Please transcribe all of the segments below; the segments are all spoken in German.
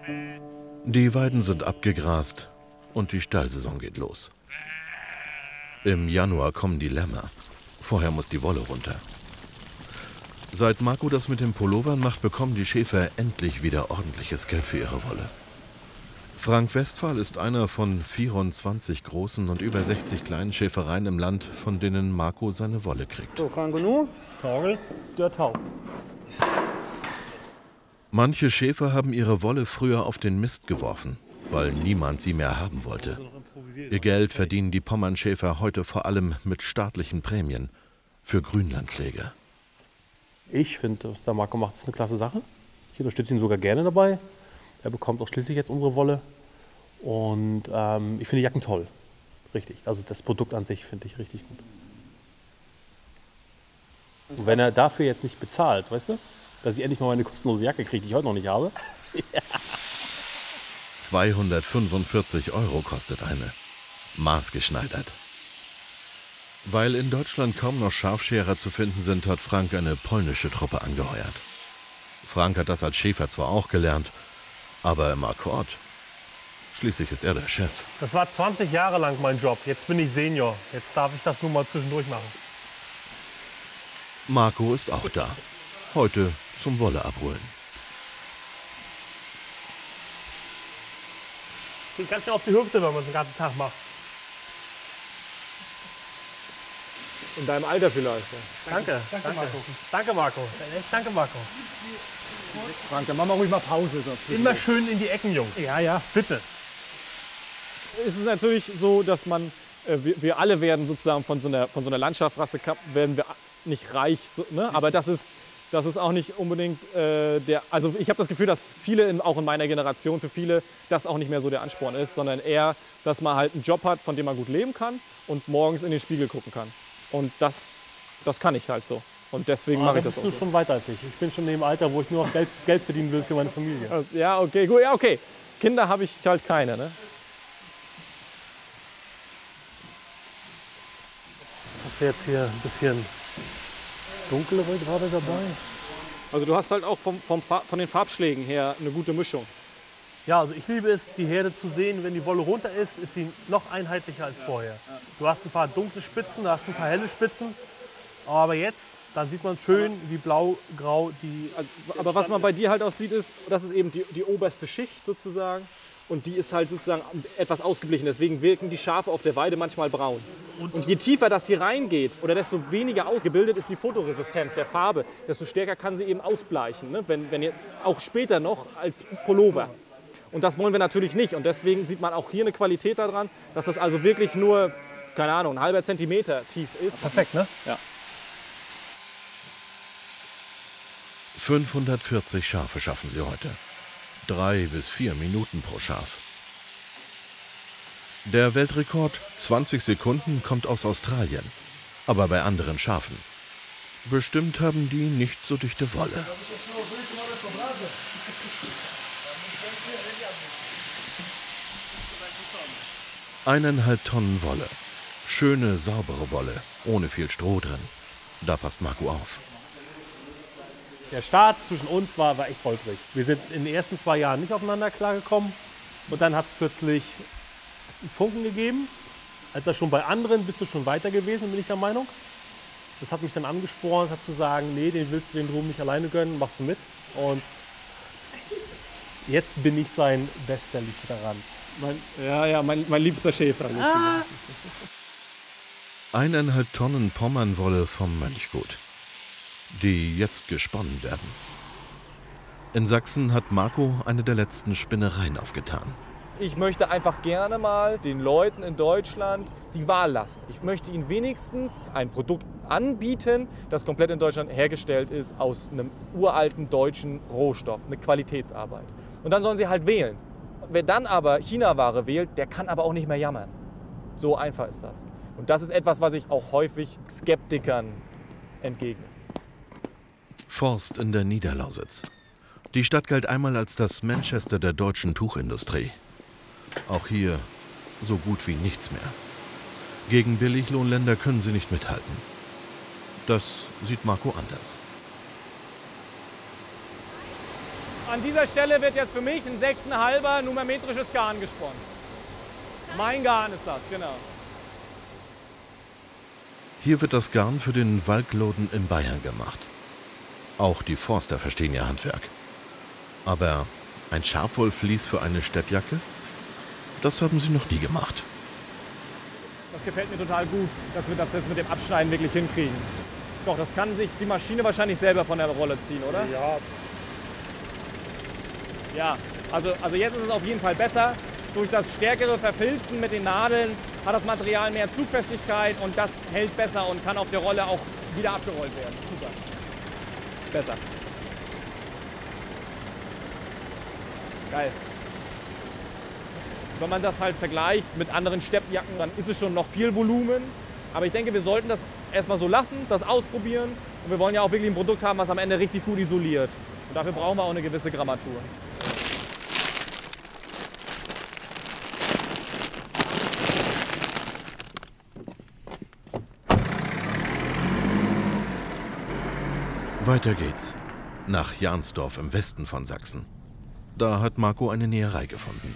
Die Weiden sind abgegrast und die Stallsaison geht los. Im Januar kommen die Lämmer. Vorher muss die Wolle runter. Seit Marco das mit den Pullovern macht, bekommen die Schäfer endlich wieder ordentliches Geld für ihre Wolle. Frank Westphal ist einer von 24 großen und über 60 kleinen Schäfereien im Land, von denen Marco seine Wolle kriegt. So, kann genug? Tagel, der Tau. Manche Schäfer haben ihre Wolle früher auf den Mist geworfen, weil niemand sie mehr haben wollte. Ihr Geld verdienen die Pommernschäfer heute vor allem mit staatlichen Prämien für Grünlandpflege. Ich finde, was der Marco macht, ist eine klasse Sache. Ich unterstütze ihn sogar gerne dabei. Er bekommt auch schließlich jetzt unsere Wolle. Und ich finde die Jacken toll. Richtig. Also das Produkt an sich finde ich richtig gut. Und wenn er dafür jetzt nicht bezahlt, weißt du, dass ich endlich mal meine kostenlose Jacke kriege, die ich heute noch nicht habe. 245 € kostet eine. Maßgeschneidert. Weil in Deutschland kaum noch Scharfscherer zu finden sind, hat Frank eine polnische Truppe angeheuert. Frank hat das als Schäfer zwar auch gelernt, aber im Akkord. Schließlich ist er der Chef. Das war 20 Jahre lang mein Job. Jetzt bin ich Senior. Jetzt darf ich das nur mal zwischendurch machen. Marco ist auch da. Heute zum Wolle abholen. Geht ganz schön auf die Hüfte, wenn man es den ganzen Tag macht. In deinem Alter vielleicht. Ja. Danke. Marco. Danke, Marco. Echt, danke, Marco. Frank, dann machen wir ruhig mal Pause. Dazu. Immer schön in die Ecken, Jungs. Ja. Bitte. Es ist natürlich so, dass wir alle werden sozusagen von so einer Landschaftsrasse, werden wir nicht reich, so, ne? Aber das ist auch nicht unbedingt also ich habe das Gefühl, dass viele, auch in meiner Generation, für viele das auch nicht mehr so der Ansporn ist, sondern eher, dass man halt einen Job hat, von dem man gut leben kann und morgens in den Spiegel gucken kann. Und das kann ich halt so. Und deswegen mache ich das auch. Bist du schon weiter als ich. Ich bin schon in dem Alter, wo ich nur noch Geld verdienen will für meine Familie. Ja, okay, gut. Ja, okay. Kinder habe ich halt keine, ne? Hast du jetzt hier ein bisschen dunklere gerade dabei? Also du hast halt auch von den Farbschlägen her eine gute Mischung. Ja, also ich liebe es, die Herde zu sehen. Wenn die Wolle runter ist, ist sie noch einheitlicher als vorher. Du hast ein paar dunkle Spitzen, du hast ein paar helle Spitzen. Aber jetzt, dann sieht man schön, wie blau-grau die... Aber was man bei dir halt auch sieht, ist, das ist eben die oberste Schicht sozusagen. Und die ist halt sozusagen etwas ausgeblichen. Deswegen wirken die Schafe auf der Weide manchmal braun. Und je tiefer das hier reingeht, oder desto weniger ausgebildet ist die Fotoresistenz der Farbe, desto stärker kann sie eben ausbleichen. Ne? Wenn ihr, auch später noch als Pullover. Und das wollen wir natürlich nicht. Und deswegen sieht man auch hier eine Qualität daran, dass das also wirklich nur, keine Ahnung, ein halber Zentimeter tief ist. Perfekt, ne? Ja. 540 Schafe schaffen sie heute. 3 bis 4 Minuten pro Schaf. Der Weltrekord, 20 Sekunden, kommt aus Australien. Aber bei anderen Schafen. Bestimmt haben die nicht so dichte Wolle. Eineinhalb Tonnen Wolle. Schöne, saubere Wolle, ohne viel Stroh drin. Da passt Marco auf. Der Start zwischen uns war echt holprig. Wir sind in den ersten 2 Jahren nicht aufeinander klargekommen. Und dann hat es plötzlich einen Funken gegeben. Als er schon bei anderen bist du schon weiter gewesen, bin ich der Meinung. Das hat mich dann angespornt, hat zu sagen, nee, den willst du den Ruhm nicht alleine gönnen, machst du mit. Und jetzt bin ich sein bester Lieferant. Mein liebster Schäfer. 1,5 Tonnen Pommernwolle vom Mönchgut, die jetzt gesponnen werden. In Sachsen hat Marco eine der letzten Spinnereien aufgetan. Ich möchte einfach gerne mal den Leuten in Deutschland die Wahl lassen. Ich möchte ihnen wenigstens ein Produkt anbieten, das komplett in Deutschland hergestellt ist aus einem uralten deutschen Rohstoff, eine Qualitätsarbeit. Und dann sollen sie halt wählen. Wer dann aber China-Ware wählt, der kann aber auch nicht mehr jammern. So einfach ist das. Und das ist etwas, was ich auch häufig Skeptikern entgegne. Forst in der Niederlausitz. Die Stadt galt einmal als das Manchester der deutschen Tuchindustrie. Auch hier so gut wie nichts mehr. Gegen Billiglohnländer können sie nicht mithalten. Das sieht Marco anders. An dieser Stelle wird jetzt für mich ein 6,5er nummermetrisches Garn gesponnen. Mein Garn ist das, genau. Hier wird das Garn für den Walkloden in Bayern gemacht. Auch die Forster verstehen ihr Handwerk. Aber ein Schafwollvlies für eine Steppjacke? Das haben sie noch nie gemacht. Das gefällt mir total gut, dass wir das jetzt mit dem Abschneiden wirklich hinkriegen. Doch, das kann sich die Maschine wahrscheinlich selber von der Rolle ziehen, oder? Ja. Ja, also jetzt ist es auf jeden Fall besser. Durch das stärkere Verfilzen mit den Nadeln hat das Material mehr Zugfestigkeit und das hält besser und kann auf der Rolle auch wieder abgerollt werden. Super. Besser. Geil. Wenn man das halt vergleicht mit anderen Steppjacken, dann ist es schon noch viel Volumen. Aber ich denke, wir sollten das erstmal so lassen, das ausprobieren. Und wir wollen ja auch wirklich ein Produkt haben, was am Ende richtig gut isoliert. Und dafür brauchen wir auch eine gewisse Grammatur. Weiter geht's. Nach Jansdorf im Westen von Sachsen. Da hat Marco eine Näherei gefunden.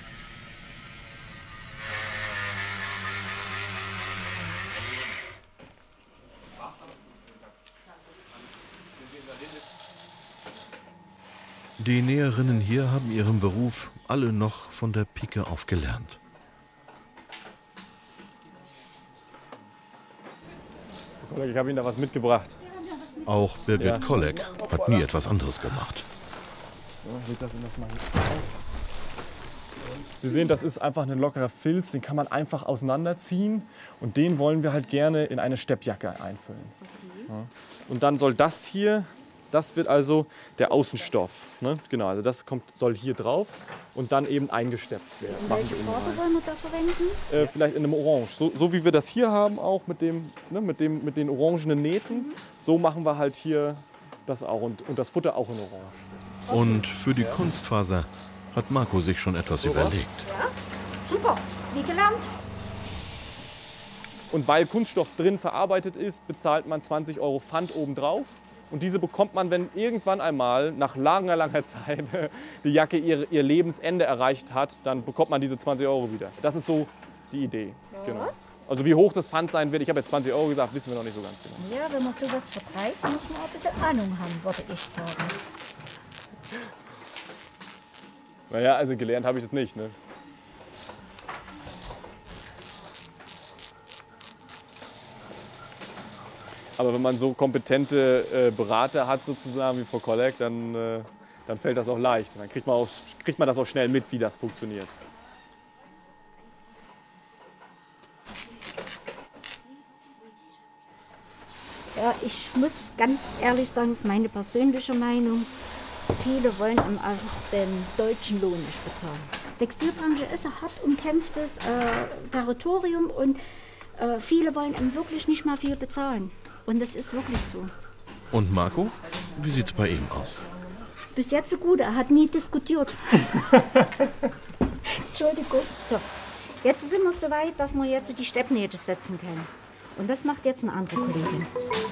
Die Näherinnen hier haben ihren Beruf alle noch von der Pike auf gelernt. Ich habe Ihnen da was mitgebracht. Auch Birgit Kolleg hat nie etwas anderes gemacht. So, leg das mal hier auf. Sie sehen, das ist einfach ein lockerer Filz, den kann man einfach auseinanderziehen und den wollen wir halt gerne in eine Steppjacke einfüllen. Ja. Und dann soll das hier, das wird also der Außenstoff. Ne? Genau, also das soll hier drauf und dann eben eingesteppt werden. Welche Farbe wollen wir da verwenden? Vielleicht in einem Orange. So wie wir das hier haben, auch mit den orangenen Nähten. So machen wir halt hier das auch und das Futter auch in Orange. Und für die Kunstfaser hat Marco sich schon etwas überlegt. Ja, super, wie gelernt. Und weil Kunststoff drin verarbeitet ist, bezahlt man 20 € Pfand obendrauf. Und diese bekommt man, wenn irgendwann einmal nach langer Zeit die Jacke ihr Lebensende erreicht hat, dann bekommt man diese 20 € wieder. Das ist so die Idee. Ja. Genau. Also wie hoch das Pfand sein wird, ich habe jetzt 20 € gesagt, wissen wir noch nicht so ganz genau. Ja, wenn man sowas vertreibt, muss man auch ein bisschen Ahnung haben, würde ich sagen. Naja, also gelernt habe ich das nicht. Ne? Aber wenn man so kompetente Berater hat, sozusagen wie Frau Kolleg, dann fällt das auch leicht. Dann kriegt man das auch schnell mit, wie das funktioniert. Ja, ich muss ganz ehrlich sagen, das ist meine persönliche Meinung. Viele wollen auch den deutschen Lohn nicht bezahlen. Textilbranche ist ein hart umkämpftes Territorium und viele wollen ihm wirklich nicht mal viel bezahlen. Und das ist wirklich so. Und Marco? Wie sieht's bei ihm aus? Bis jetzt so gut, er hat nie diskutiert. Entschuldigung. So, jetzt sind wir so weit, dass wir jetzt die Steppnähte setzen können. Und das macht jetzt eine andere Kollegin.